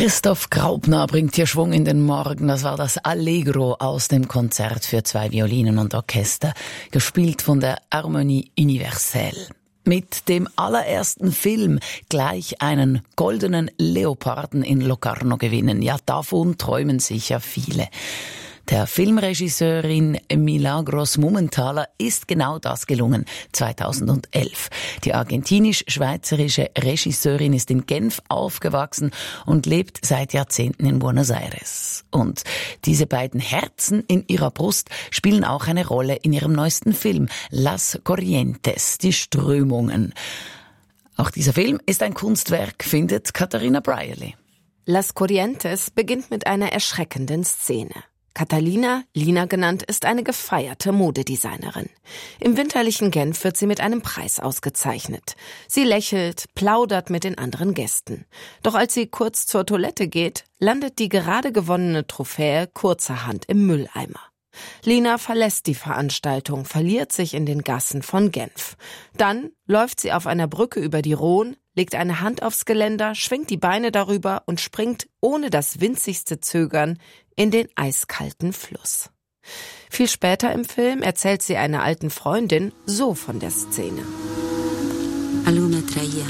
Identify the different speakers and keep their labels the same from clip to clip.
Speaker 1: Christoph Graupner bringt hier Schwung in den Morgen. Das war das Allegro aus dem Konzert für 2 Violinen und Orchester, gespielt von der Harmonie Universelle. Mit dem allerersten Film gleich einen goldenen Leoparden in Locarno gewinnen. Ja, davon träumen sicher viele. Der Filmregisseurin Milagros Mumenthaler ist genau das gelungen, 2011. Die argentinisch-schweizerische Regisseurin ist in Genf aufgewachsen und lebt seit Jahrzehnten in Buenos Aires. Und diese beiden Herzen in ihrer Brust spielen auch eine Rolle in ihrem neuesten Film, Las Corrientes, die Strömungen. Auch dieser Film ist ein Kunstwerk, findet Katharina Brierley.
Speaker 2: Las Corrientes beginnt mit einer erschreckenden Szene. Catalina, Lina genannt, ist eine gefeierte Modedesignerin. Im winterlichen Genf wird sie mit einem Preis ausgezeichnet. Sie lächelt, plaudert mit den anderen Gästen. Doch als sie kurz zur Toilette geht, landet die gerade gewonnene Trophäe kurzerhand im Mülleimer. Lina verlässt die Veranstaltung, verliert sich in den Gassen von Genf. Dann läuft sie auf einer Brücke über die Rhône, legt eine Hand aufs Geländer, schwingt die Beine darüber und springt ohne das winzigste Zögern in den eiskalten Fluss. Viel später im Film erzählt sie einer alten Freundin so von der Szene.
Speaker 3: La luna traía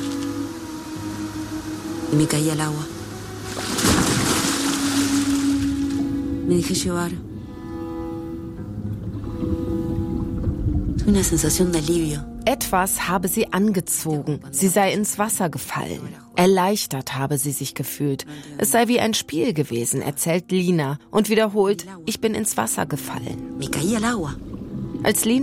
Speaker 3: y me caía el agua. Me dejé llevar. Una sensación de alivio.
Speaker 2: Etwas habe sie angezogen, sie sei ins Wasser gefallen. Erleichtert habe sie sich gefühlt. Es sei wie ein Spiel gewesen, erzählt Lina und wiederholt, ich bin ins Wasser gefallen.
Speaker 3: Me caía el agua.
Speaker 2: Als Lina